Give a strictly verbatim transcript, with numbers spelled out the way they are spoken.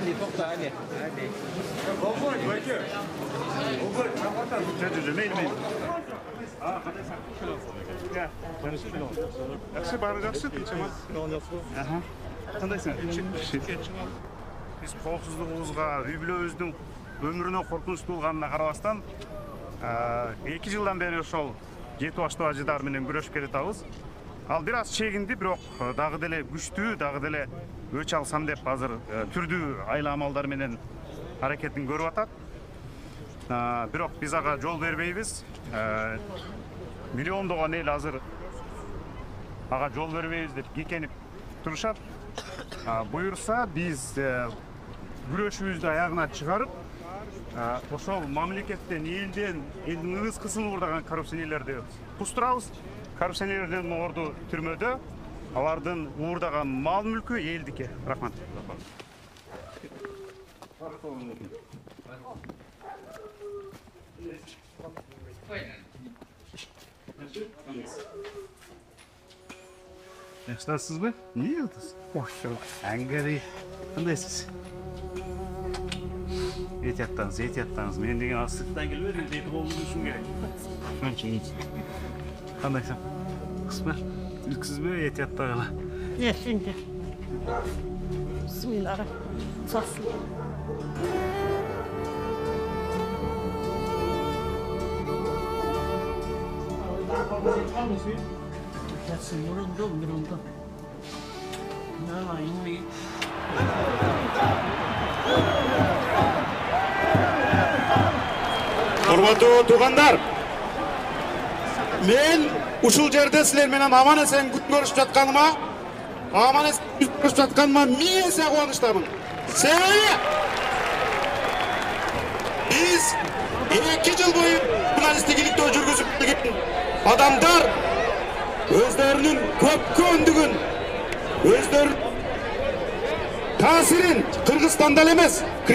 Ali, to'xta, Ali. Ali. Bo'lmaydi, aka. Bo'lmaydi, haqiqatan. Mayli, mayli. Ha, qanaysan? Ya, yaxshi, bari yaxshi, tinchaman. Aha. Qandaysan? Biz qo'rqsizligimizga, үй-бүлөбүздүн өмүрүнө коркунуч болгонуна карабастан, эки жылдан бери ошол жети баштуу ажыдар менен күрөшүп келатабыз. Ал бир аз чегинди, бирок дагы деле күчтүү, дагы деле өч алсам деп азыр түрдүү айла амалдар менен аракетин көрүп атат. Бирок биз ага жол бербейбиз. Миллиондогон эл азыр ага жол бербейбиз деп кекенип турушат. Буюрса биз күрөшүбүздү аягына чыгарып, ошол мамлекеттен, элден, элдин ыңгыз кысылып урдаган коррупционерлерди кустурабыз. Коррупционерлердин орду түрмөдө, алардын уурдаган мал мүлкү элдики. Рахмат. Yaxşısınızmı? Ne yaptınız? Hoşçakalın. Angari. Qandaysiz? Et yattınız, et yattınız. Men degan aslıktan kelmedim, dep olmuşum gerek. Ancha et. Qandaysan? Qismi? Uyqusizmi? Et yattag'ala. Yaxshi. Bismillah. Sasın. Gelsin, yoruldu, yoruldu. Ne var, inmeyi. Hormatly tug'anlar, men ушул жерде силер менен аман эсен күн көрүшүп жатканыма, аман эсен күн көрүшүп жатканыма миң эсе кубанычтамын. Себеби биз эки жыл бою журналисттикиликти жүргүзүп келген адамдар өздөрүнүн көпкө өндүгүн, өздөрүнүн таасирин Кыргызстанда эле эмес,